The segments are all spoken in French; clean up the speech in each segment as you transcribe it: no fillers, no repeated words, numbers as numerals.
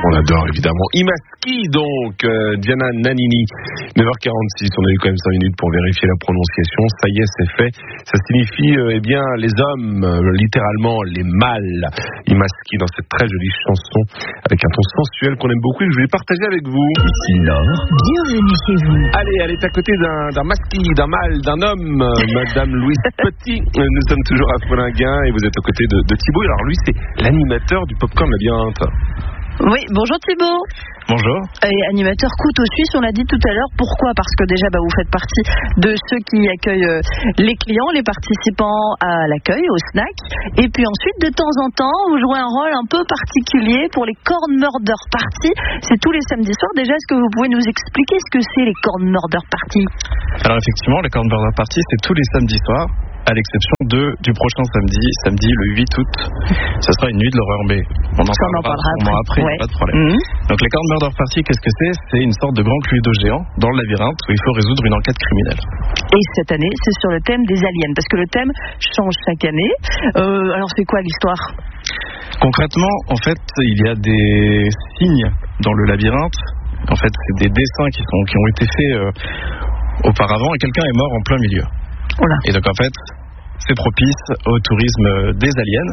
On adore évidemment. Imaski donc, Diana Nannini, 9h46, on a eu quand même 5 minutes pour vérifier la prononciation. Ça y est, c'est fait. Ça signifie les hommes, littéralement les mâles. Imaski dans cette très jolie chanson avec un ton sensuel qu'on aime beaucoup et que je vais partager avec vous. Ici Laure, bienvenue chez vous. Allez, elle est à côté d'un maski, d'un mâle, d'un homme, Madame Louise Petit. Nous sommes toujours à Folinguin et vous êtes aux côtés de Thibaut. Alors lui, c'est l'animateur du Popcorn Labyrinthe. Oui, bonjour Thibaut. Bonjour. Animateur couteau suisse, on l'a dit tout à l'heure. Pourquoi ? Parce que déjà, vous faites partie de ceux qui accueillent les clients, les participants à l'accueil, au snack. Et puis ensuite, de temps en temps, vous jouez un rôle un peu particulier pour les Corn Murder Party. C'est tous les samedis soirs. Déjà, est-ce que vous pouvez nous expliquer ce que c'est les Corn Murder Party ? Alors effectivement, les Corn Murder Party, c'est tous les samedis soirs, à l'exception du prochain samedi le 8 août. Ça sera une nuit de l'horreur, mais on en parlera après, ouais. Pas de problème. Donc les Corn Murder Party, qu'est-ce que c'est ? C'est une sorte de grand cluedo géant dans le labyrinthe où il faut résoudre une enquête criminelle. Et cette année, c'est sur le thème des aliens, parce que le thème change chaque année. Alors c'est quoi l'histoire ? Concrètement, en fait, il y a des signes dans le labyrinthe. En fait, c'est des dessins qui ont été faits auparavant et quelqu'un est mort en plein milieu. Voilà. Et donc en fait, c'est propice au tourisme des aliens.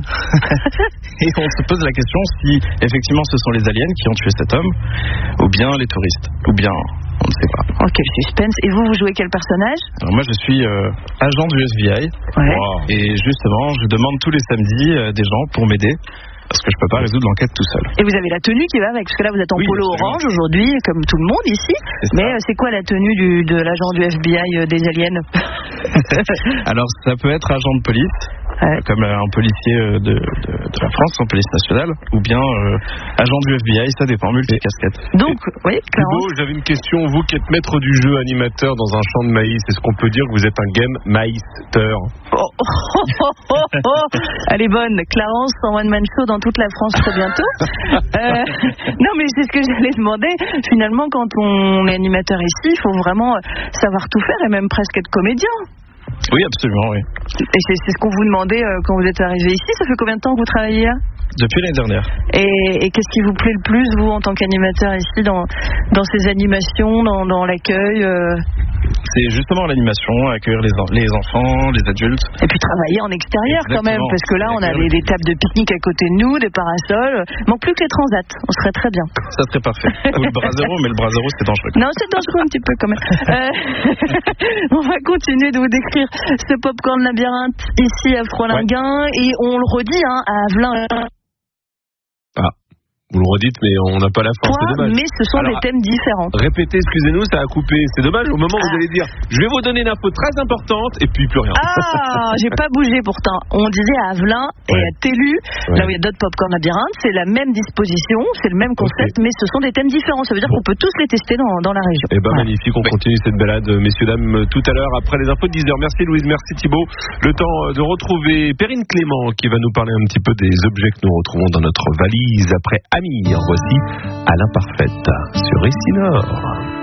Et on se pose la question si effectivement ce sont les aliens qui ont tué cet homme, ou bien les touristes, ou bien on ne sait pas. Oh, quel suspense. Et vous jouez quel personnage ? Alors moi je suis agent du FBI. Ouais. Wow. Et justement je demande tous les samedis des gens pour m'aider. Parce que je peux pas résoudre l'enquête tout seul. Et vous avez la tenue qui va avec, parce que là vous êtes en polo orange aujourd'hui, comme tout le monde ici. Mais c'est quoi la tenue de l'agent du FBI des aliens ? Alors ça peut être agent de police, comme un policier de la France, en police nationale, ou bien agent du FBI, ça dépend, multi-casquette. Donc, oui, clairement. Thibaut, j'avais une question. Vous qui êtes maître du jeu, animateur dans un champ de maïs, est-ce qu'on peut dire que vous êtes un game maïster ? Elle est bonne. Clarence en one-man show dans toute la France très bientôt. Non, mais c'est ce que j'allais demander. Finalement, quand on est animateur ici, il faut vraiment savoir tout faire et même presque être comédien. Oui, absolument, oui. Et c'est ce qu'on vous demandait quand vous êtes arrivé ici. Ça fait combien de temps que vous travaillez là ? Depuis l'année dernière. Et qu'est-ce qui vous plaît le plus, vous, en tant qu'animateur ici, dans ces animations, dans l'accueil C'est justement l'animation, accueillir les enfants, les adultes. Et puis travailler en extérieur. Exactement. Quand même, parce que là, on a des tables de pique-nique à côté de nous, des parasols. Manque plus que les transats. On serait très bien. Ça serait parfait. Ou le brasero, mais le brasero, c'est dangereux. Non, c'est dangereux un petit peu quand même. On va continuer de vous décrire ce Popcorn Labyrinthe ici à Folinguin. Ouais. Et on le redit, à Avelin. Vous le redites, mais on n'a pas la force, c'est dommage. Mais ce sont des thèmes différents. Répétez, excusez-nous, ça a coupé. C'est dommage, au moment où vous allez dire, je vais vous donner une info très importante, et puis plus rien. J'ai pas bougé pourtant. On disait à Avelin et à Tellu, là où il y a d'autres Popcorn Labyrinthe, c'est la même disposition, c'est le même concept, mais ce sont des thèmes différents. Ça veut dire qu'on peut tous les tester dans la région. Eh ben magnifique, on continue cette balade, messieurs, dames, tout à l'heure, après les infos de 10h. Merci Louise, merci Thibaut. Le temps de retrouver Perrine Clément, qui va nous parler un petit peu des objets que nous retrouvons dans notre valise après Ami. En voici à l'imparfaite sur Ici Nord.